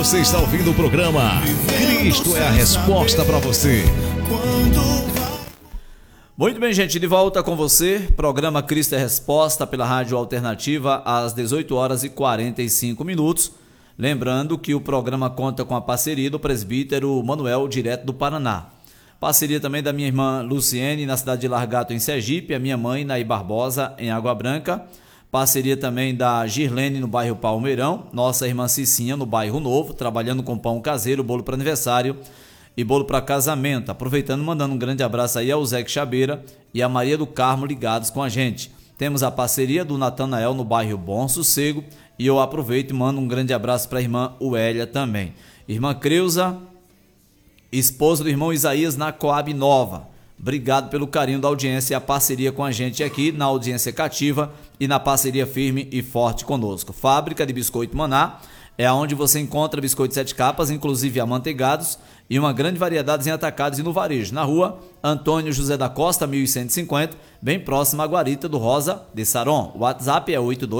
Você está ouvindo o programa Cristo é a Resposta para você. Muito bem, gente, de volta com você, programa Cristo é a Resposta pela Rádio Alternativa às 18 horas e 45 minutos. Lembrando que o programa conta com a parceria do presbítero Manuel, direto do Paraná. Parceria também da minha irmã Luciene, na cidade de Largato, em Sergipe, a minha mãe, Naí Barbosa, em Água Branca. Parceria também da Girlene, no bairro Palmeirão, nossa irmã Cicinha, no bairro Novo, trabalhando com pão caseiro, bolo para aniversário e bolo para casamento. Aproveitando, mandando um grande abraço aí ao Zé Chabeira e a Maria do Carmo ligados com a gente. Temos a parceria do Natanael, no bairro Bom Sossego, e eu aproveito e mando um grande abraço para a irmã Uélia também. Irmã Creuza, esposa do irmão Isaías, na Coab Nova. Obrigado pelo carinho da audiência e a parceria com a gente aqui na audiência cativa e na parceria firme e forte conosco. Fábrica de Biscoito Maná é onde você encontra biscoitos 7 capas, inclusive amanteigados, e uma grande variedade em atacados e no varejo. Na rua Antônio José da Costa, 1150, bem próximo à Guarita do Rosa de Saron. O WhatsApp é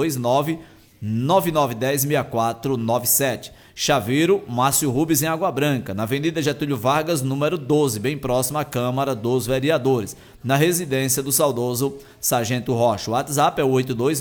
829-9910-6497. Chaveiro Márcio Rubens, em Água Branca, na Avenida Getúlio Vargas, número 12, bem próximo à Câmara dos Vereadores, na residência do saudoso Sargento Rocha. O WhatsApp é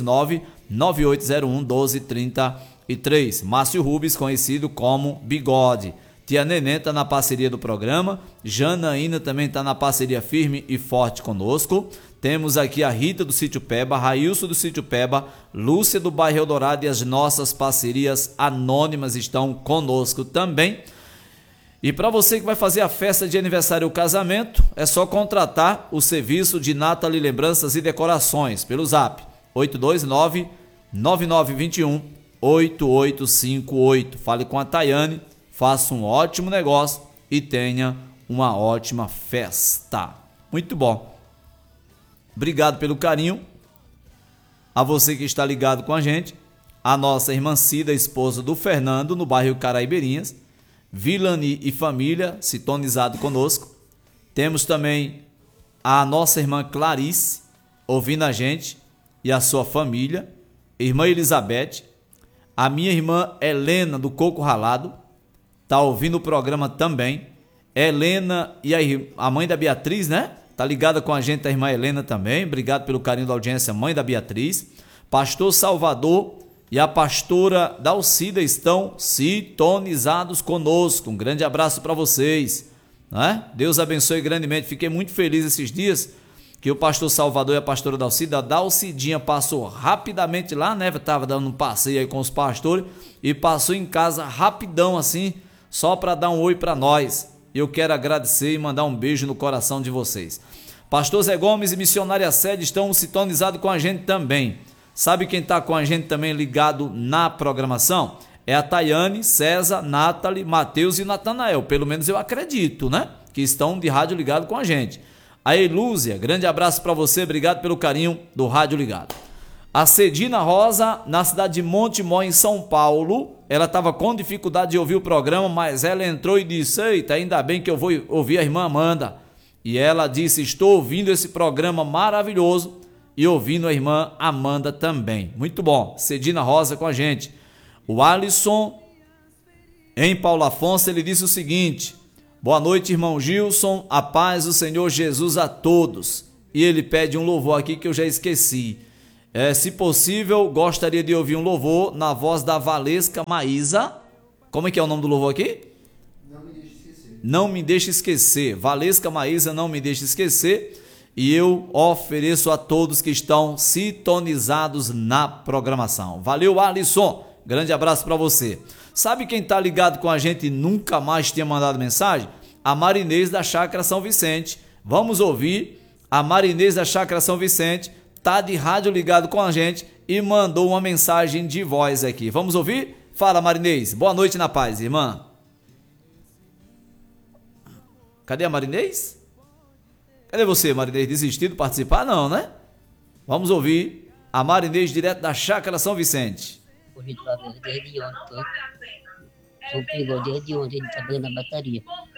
829-9801-1233. Márcio Rubens, conhecido como Bigode. Tia Nenê está na parceria do programa, Janaína também está na parceria firme e forte conosco. Temos aqui a Rita do Sítio Peba, Railson do Sítio Peba, Lúcia do bairro Eldorado, e as nossas parcerias anônimas estão conosco também. E para você que vai fazer a festa de aniversário ou casamento, é só contratar o serviço de Nathalie Lembranças e Decorações pelo zap 829-9921-8858. Fale com a Tayane, faça um ótimo negócio e tenha uma ótima festa. Muito bom. Obrigado pelo carinho, a você que está ligado com a gente, a nossa irmã Cida, esposa do Fernando, no bairro Caraibeirinhas, Vilani e família, sintonizado conosco. Temos também a nossa irmã Clarice, ouvindo a gente, e a sua família, irmã Elizabeth, a minha irmã Helena, do Coco Ralado, está ouvindo o programa também, Helena e a mãe da Beatriz, né? Tá ligada com a gente a irmã Helena também. Obrigado pelo carinho da audiência, mãe da Beatriz. Pastor Salvador e a pastora Dalcida estão sintonizados conosco. Um grande abraço para vocês, né? Deus abençoe grandemente. Fiquei muito feliz esses dias que o pastor Salvador e a pastora Dalcida, a Dalcidinha passou rapidamente lá, né? Tava dando um passeio aí com os pastores e passou em casa rapidão assim, só para dar um oi para nós. Eu quero agradecer e mandar um beijo no coração de vocês. Pastor Zé Gomes e Missionária Sede estão sintonizados com a gente também. Sabe quem está com a gente também ligado na programação? É a Tayane, César, Nathalie, Mateus e Natanael. Pelo menos eu acredito, né? Que estão de rádio ligado com a gente. A Elúzia, grande abraço para você. Obrigado pelo carinho do rádio ligado. A Cedina Rosa, na cidade de Montemor, em São Paulo, ela estava com dificuldade de ouvir o programa, mas ela entrou e disse: eita, ainda bem que eu vou ouvir a irmã Amanda. E ela disse: estou ouvindo esse programa maravilhoso e ouvindo a irmã Amanda também. Muito bom, Cedina Rosa com a gente. O Alisson, em Paulo Afonso, ele disse o seguinte: boa noite, irmão Gilson, a paz do Senhor Jesus a todos. E ele pede um louvor aqui que eu já esqueci. Se possível, gostaria de ouvir um louvor na voz da Valesca Maísa. Como é que é o nome do louvor aqui? Não me deixe esquecer. Não me deixe esquecer. Valesca Maísa, não me deixe esquecer. E eu ofereço a todos que estão sintonizados na programação. Valeu, Alisson. Grande abraço para você. Sabe quem está ligado com a gente e nunca mais tinha mandado mensagem? A Marinês da Chácara São Vicente. Vamos ouvir a Marinês da Chácara São Vicente. Tá de rádio ligado com a gente e mandou uma mensagem de voz aqui. Vamos ouvir? Fala, Marinês. Boa noite na paz, irmã. Cadê a Marinês? Cadê você, Marinês? Desistiu de participar? Não, né? Vamos ouvir a Marinês direto da Chácara São Vicente. Desde ontem. Só pegou desde ontem, ele tá pegando a bateria.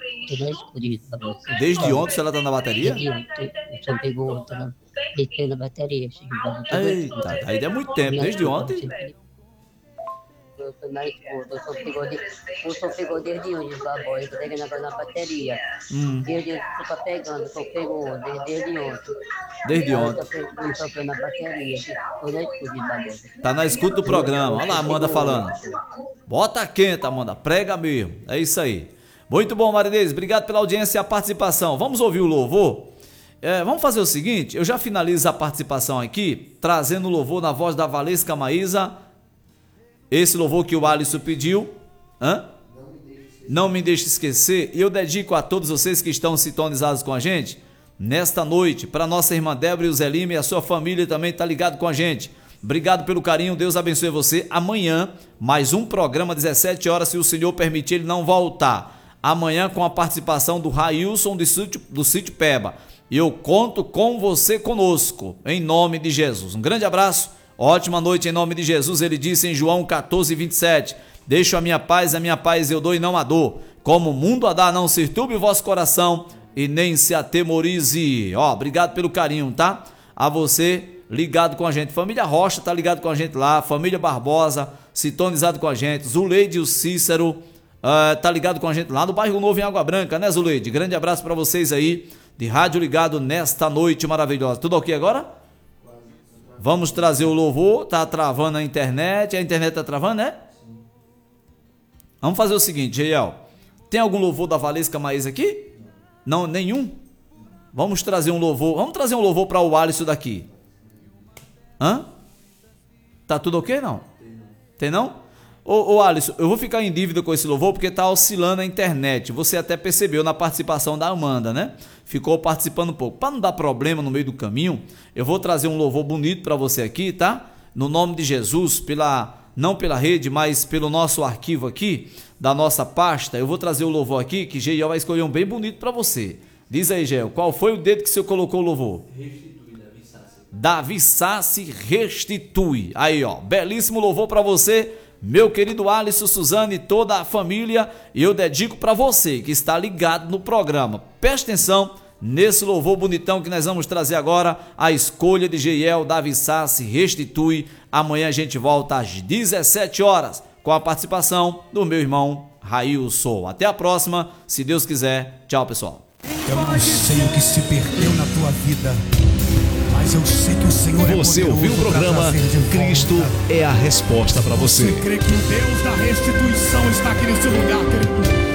Desde ontem você ela tá na bateria? Desde ontem. Só pegou ontem, desde a bateria. Eita, aí deu muito tempo, desde ontem. eu tô na escuta. Eu só pegou desde hoje, babó. Eu tô pegando agora na bateria. Desde hoje você tá pegando, só pegou desde ontem. Desde ontem. Eu tô pegando na bateria. Tô na escuta, babó. Tá na escuta do programa. Olha lá a Amanda falando. Bota quente, Amanda. Prega mesmo. É isso aí. Muito bom, Marinês. Obrigado pela audiência e a participação. Vamos ouvir o louvor? Vamos fazer o seguinte, eu já finalizo a participação aqui, trazendo o louvor na voz da Valesca Maísa, esse louvor que o Alisson pediu, Não me deixe esquecer, e eu dedico a todos vocês que estão sintonizados com a gente, nesta noite, para nossa irmã Débora e o Zé Lima e a sua família também está ligado com a gente. Obrigado pelo carinho, Deus abençoe você. Amanhã, mais um programa, 17 horas, se o Senhor permitir, ele não voltar. Amanhã com a participação do Railson do Sítio Peba. E eu conto com você conosco, em nome de Jesus. Um grande abraço, ótima noite em nome de Jesus. Ele disse em João 14:27, deixo a minha paz eu dou e não a dou. Como o mundo a dá, não se turbe o vosso coração e nem se atemorize. Obrigado pelo carinho, tá? A você ligado com a gente. Família Rocha tá ligado com a gente lá, família Barbosa, sintonizado com a gente. Zuleide e o Cícero tá ligado com a gente lá no bairro Novo em Água Branca, né, Zuleide? Grande abraço para vocês aí. De rádio ligado nesta noite maravilhosa. Tudo ok agora? Vamos trazer o louvor. Tá travando a internet tá travando, né? Vamos fazer o seguinte, Geiel. Tem algum louvor da Valesca Maísa aqui? Não, nenhum? Vamos trazer um louvor. Vamos trazer um louvor para o Alisson daqui. Tá tudo ok, não? Tem não? Ô Alisson, eu vou ficar em dívida com esse louvor porque tá oscilando a internet. Você até percebeu na participação da Amanda, né? Ficou participando um pouco. Para não dar problema no meio do caminho, eu vou trazer um louvor bonito para você aqui, tá? No nome de Jesus, não pela rede, mas pelo nosso arquivo aqui, da nossa pasta, eu vou trazer o louvor aqui, que Geiel vai escolher um bem bonito para você. Diz aí, Geiel, qual foi o dedo que você colocou o louvor? Restitui, Davi Sassi, restitui. Aí, belíssimo louvor para você. Meu querido Alisson, Suzane e toda a família, e eu dedico para você que está ligado no programa. Preste atenção nesse louvor bonitão que nós vamos trazer agora, a escolha de Geiel, Davi Sassi, restitui. Amanhã a gente volta às 17 horas com a participação do meu irmão Railson. Até a próxima, se Deus quiser. Tchau, pessoal. Eu não sei o que se perdeu na tua vida, mas eu sei que o Senhor Você ouviu o programa Cristo é a Resposta para você. Você crê que o Deus da restituição está aqui nesse lugar, querido?